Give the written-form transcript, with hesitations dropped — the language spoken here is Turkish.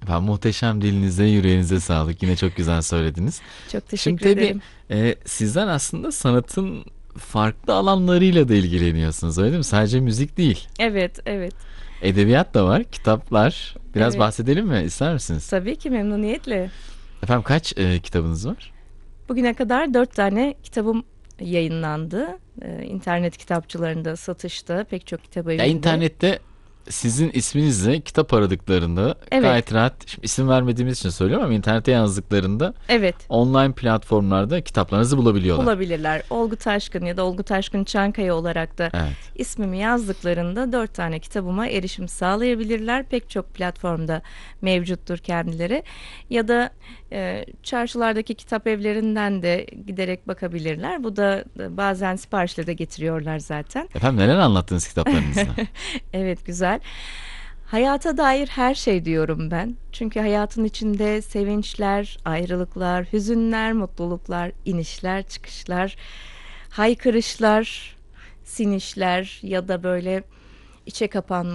Ben muhteşem dilinize, yüreğinize sağlık. Yine çok güzel söylediniz. Çok Şimdi teşekkür tabii ederim. sizler aslında sanatın farklı alanlarıyla da ilgileniyorsunuz, öyle değil mi? Sadece müzik değil. Evet, evet, Edebiyat da var, kitaplar. Biraz evet. bahsedelim mi? İster misiniz? Tabii ki memnuniyetle. Efendim kaç kitabınız var? Bugüne kadar 4 tane kitabım yayınlandı. İnternet kitapçılarında satışta, pek çok kitap Ya evinde. internette sizin isminizle kitap aradıklarında Evet, gayet rahat, şimdi isim vermediğimiz için söylüyorum ama internete yazdıklarında evet. online platformlarda kitaplarınızı bulabiliyorlar. Bulabilirler. Olgu Taşkın ya da Olgu Taşkın Çankaya olarak da Evet. ismimi yazdıklarında 4 tane kitabıma erişim sağlayabilirler. Pek çok platformda mevcuttur kendileri. Ya da çarşılardaki kitap evlerinden de giderek bakabilirler. Bu da bazen siparişle de getiriyorlar zaten. Efendim neler anlattınız kitaplarınızda? Evet, güzel. Hayata dair her şey diyorum ben. Çünkü hayatın içinde sevinçler, ayrılıklar, hüzünler, mutluluklar, inişler, çıkışlar, haykırışlar, sinişler ya da böyle içe kapanma